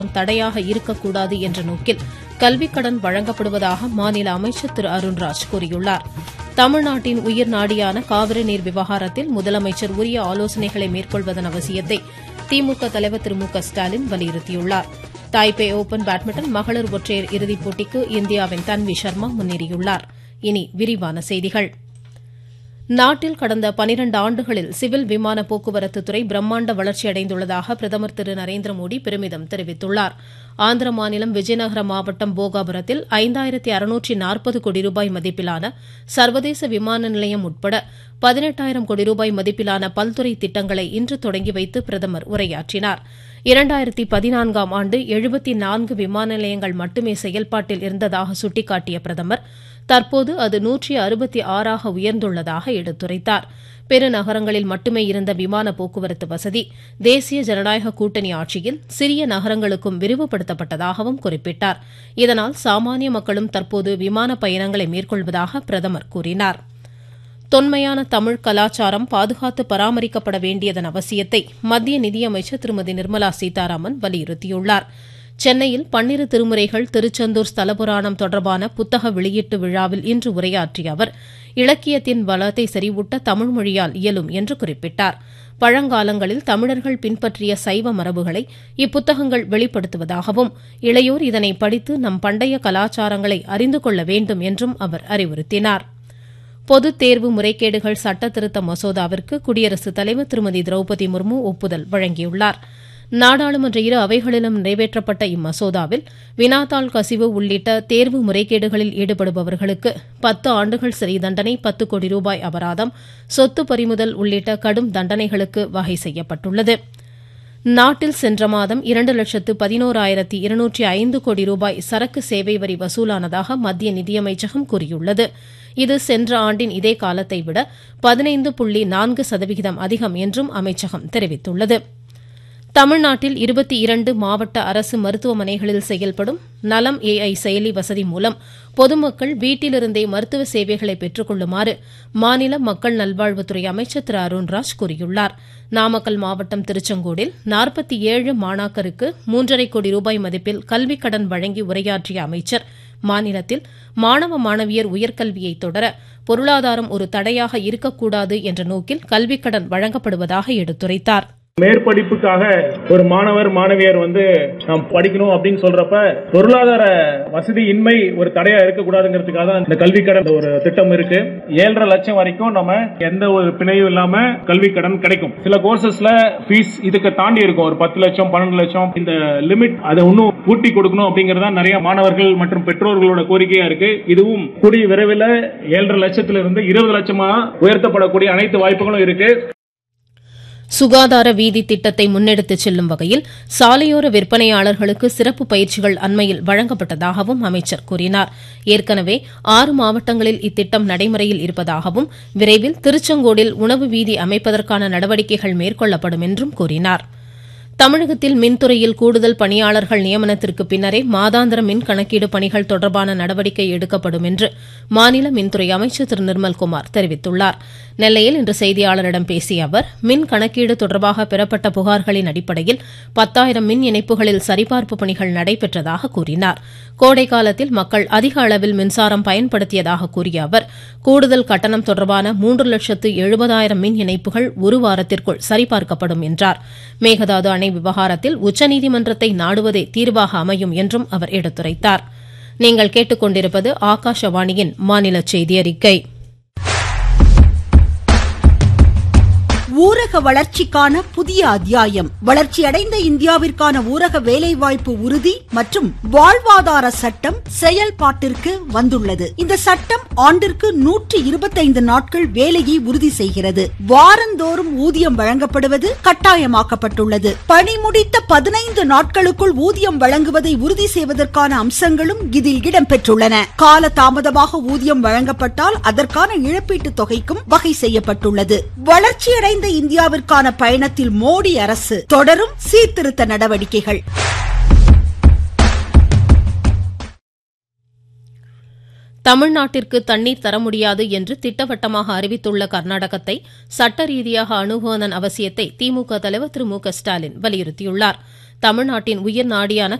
தடையாக இருக்கக்கூடாது என்ற நோக்கில் கல்விக் கடன் வழங்கப்படுவதாக மாநில அமைச்சர் திரு அருண்ராஜ் கூறியுள்ளார். தமிழ்நாட்டின் உயிர் நாடியான காவிரி நீர் விவகாரத்தில் முதலமைச்சர் உரிய ஆலோசனைகளை மேற்கொள்வதன் அவசியத்தை திமுக தலைவர் திரு மு.க.ஸ்டாலின் வலியுறுத்தியுள்ளார். தாய்பே ஓபன் பேட்மிண்டன் மகளிர் ஒற்றையர் இறுதிப் போட்டிக்கு இந்தியாவின் தன்வி சர்மா முன்னேறியுள்ளார். இனி விரிவான செய்திகள். நாட்டில் கடந்த 12 ஆண்டுகளில் சிவில் விமான போக்குவரத்து துறை பிரம்மாண்ட வளர்ச்சியடைந்துள்ளதாக பிரதமர் திரு நரேந்திர மோடி பெருமிதம் தெரிவித்துள்ளார். ஆந்திர மாநிலம் விஜயநகர மாவட்டம் போகாபுரத்தில் 5640 கோடி ரூபாய் மதிப்பிலான சர்வதேச விமான நிலையம் உட்பட 18,000 கோடி ரூபாய் மதிப்பிலான பல்துறை திட்டங்களை இன்று தொடங்கி வைத்து பிரதமர் உரையாற்றினார். 2014ஆம் ஆண்டு 74 விமான நிலையங்கள் மட்டுமே செயல்பாட்டில் இருந்ததாக சுட்டிக்காட்டிய பிரதமர் தற்போது அது 166ஆக உயர்ந்துள்ளதாக எடுத்துரைத்தார். பெருநகரங்களில் மட்டுமே இருந்த விமான போக்குவரத்து வசதி தேசிய ஜனநாயக கூட்டணி ஆட்சியில் சிறிய நகரங்களுக்கும் விரிவுபடுத்தப்பட்டதாகவும் குறிப்பிட்டார். இதனால் சாமானிய மக்களும் தற்போது விமான பயணங்களை மேற்கொள்வதாக பிரதமர் கூறினார். தொன்மையான தமிழ் கலாச்சாரம் பாதுகாத்து பராமரிக்கப்பட வேண்டியதன் அவசியத்தை மத்திய நிதியமைச்சர் திருமதி நிர்மலா சீதாராமன் வலியுறுத்தியுள்ளார். சென்னையில் 12 திருமுறைகள் திருச்செந்தூர் ஸ்தல புராணம் தொடர்பான புத்தக வெளியீட்டு விழாவில் இன்று உரையாற்றிய அவர் இலக்கியத்தின் வளத்தை செறிவூட்ட தமிழ் மொழியால் இயலும் என்று குறிப்பிட்டார். பழங்காலங்களில் தமிழர்கள் பின்பற்றிய சைவ மரபுகளை இப்புத்தகங்கள் வெளிப்படுத்துவதாகவும் இளையோர் இதனை படித்து நம் பண்டைய கலாச்சாரங்களை அறிந்து கொள்ள வேண்டும் என்றும் அவர் அறிவுறுத்தினார். பொதுத் தேர்வு முறைகேடுகள் சட்ட திருத்த மசோதாவிற்கு குடியரசுத் தலைவர் திருமதி திரௌபதி முர்மு ஒப்புதல் வழங்கியுள்ளார். நாடாளுமன்ற இரு அவைகளிலும் நிறைவேற்றப்பட்ட இம்மசோதாவில் வினாத்தாள் கசிவு உள்ளிட்ட தேர்வு முறைகேடுகளில் ஈடுபடுபவர்களுக்கு 10 ஆண்டுகள் சிறை தண்டனை, 10 கோடி ரூபாய் அபராதம், சொத்து பறிமுதல் உள்ளிட்ட கடும் தண்டனைகளுக்கு வகை செய்யப்பட்டுள்ளது. நாட்டில் சென்ற மாதம் 2,11,205 கோடி ரூபாய் சரக்கு சேவை வரி வசூலானதாக மத்திய நிதியமைச்சகம் கூறியுள்ளது. இது சென்ற ஆண்டின் இதே காலத்தை விட 15.4% அதிகம் என்றும் அமைச்சகம் தெரிவித்துள்ளது. தமிழ்நாட்டில் 22 மாவட்ட அரசு மருத்துவமனைகளில் செயல்படும் நலம் AI செயலி வசதி மூலம் பொதுமக்கள் வீட்டிலிருந்தே மருத்துவ சேவைகளை பெற்றுக் கொள்ளுமாறு மாநில மக்கள் நல்வாழ்வுத்துறை அமைச்சர் திரு அருண்ராஜ் கூறியுள்ளார். நாமக்கல் மாவட்டம் திருச்செங்கோடில் 47 மாணாக்கருக்கு 3.5 கோடி ரூபாய் மதிப்பில் கல்விக் கடன் வழங்கி உரையாற்றிய அமைச்சர் மாநிலத்தில் மாணவ மாணவியர் உயர்கல்வியை தொடர பொருளாதாரம் ஒரு தடையாக இருக்கக்கூடாது என்ற நோக்கில் கல்விக் கடன் வழங்கப்படுவதாக எடுத்துரைத்தார். மேற்படிப்புக்காக ஒரு மாணவர் மாணவியர் நாம் படிக்கணும் அப்படின்னு சொல்றப்ப பொருளாதார வசதி இன்மை ஒரு தடையா இருக்கக்கூடாதுங்கிறதுக்காக தான் இந்த கல்வி கடன் ஒரு திட்டம் இருக்கு. 7.5 லட்சம் வரைக்கும் நம்ம எந்த ஒரு பிணையும் இல்லாம கல்வி கடன் கிடைக்கும். சில கோர்சஸ்ல ஃபீஸ் இதுக்கு தாண்டி இருக்கும், ஒரு 10 லட்சம் 12 லட்சம் இந்த லிமிட் அதை இன்னும் கூட்டி கொடுக்கணும் அப்படிங்கறத நிறைய மாணவர்கள் மற்றும் பெற்றோர்களோட கோரிக்கையா இருக்கு. இதுவும் கூடிய விரைவில் 7.5 லட்சத்திலிருந்து 20 லட்சமா உயர்த்தப்படக்கூடிய அனைத்து வாய்ப்புகளும் இருக்கு. சுகாதார வீதி திட்டத்தை முன்னெடுத்துச் செல்லும் வகையில் சாலையோர விற்பனையாளர்களுக்கு சிறப்பு பயிற்சிகள் அண்மையில் வழங்கப்பட்டதாகவும் அமைச்சர் கூறினார். ஏற்கனவே 6 மாவட்டங்களில் இத்திட்டம் நடைமுறையில் இருப்பதாகவும் விரைவில் திருச்செங்கோடில் உணவு வீதி அமைப்பதற்கான நடவடிக்கைகள் மேற்கொள்ளப்படும் என்றும் கூறினார். தமிழகத்தில் மின்துறையில் கூடுதல் பணியாளர்கள் நியமனத்திற்கு பின்னரே மாதாந்திர மின் கணக்கீடு பணிகள் தொடர்பான நடவடிக்கை எடுக்கப்படும் என்று மாநில மின்துறை அமைச்சர் திரு நிர்மல்குமார் தெரிவித்துள்ளார். நெல்லையில் இன்று செய்தியாளரிடம் பேசிய அவர் மின் கணக்கீடு தொடர்பாக பெறப்பட்ட புகார்களின் அடிப்படையில் 10,000 மின் இணைப்புகளில் சரிபார்ப்பு பணிகள் நடைபெற்றதாக கூறினார். கோடை காலத்தில் மக்கள் அதிக அளவில் மின்சாரம் பயன்படுத்தியதாக கூறிய அவர் கூடுதல் கட்டணம் தொடர்பான 3,70,000 மின் இணைப்புகள் ஒரு வாரத்திற்குள் சரிபார்க்கப்படும் என்றார். மேகதாது அணை விவகாரத்தில் உச்சநீதிமன்றத்தை நாடுவதே தீர்வாக அமையும் என்றும் அவர் எடுத்துரைத்தார். நீங்கள் கேட்டுக்கொண்டிருப்பது ஆகாஷவாணியின் மாநில செய்தி அறிக்கை. ஊரக வளர்ச்சிக்கான புதிய அத்தியாயம். வளர்ச்சியடைந்த இந்தியாவிற்கான ஊரக வேலைவாய்ப்பு உறுதி மற்றும் வாழ்வாதார சட்டம் செயல்பாட்டிற்கு வந்துள்ளது. இந்த சட்டம் ஆண்டிற்கு 125 நாட்கள் வேலையை உறுதி செய்கிறது. வாரந்தோறும் ஊதியம் வழங்கப்படுவது கட்டாயமாக்கப்பட்டுள்ளது. பணி முடித்த 15 நாட்களுக்குள் ஊதியம் வழங்குவதை உறுதி செய்வதற்கான அம்சங்களும் இதில் இடம்பெற்றுள்ளன. கால தாமதமாக ஊதியம் வழங்கப்பட்டால் அதற்கான இழப்பீட்டுத் தொகைக்கும் வகை செய்யப்பட்டுள்ளது. வளர்ச்சியடைந்த இந்தியாவிற்கான பயணத்தில் மோடி அரசு தொடரும் சீர்திருத்த நடவடிக்கைகள். தமிழ்நாட்டிற்கு தண்ணீர் தர முடியாது என்று திட்டவட்டமாக அறிவித்துள்ள கர்நாடகத்தை சட்ட ரீதியாக அணுகுவதன் அவசியத்தை திமுக தலைவர் திரு மு.க.ஸ்டாலின் வலியுறுத்தியுள்ளார். தமிழ்நாட்டின் உயிர் நாடியான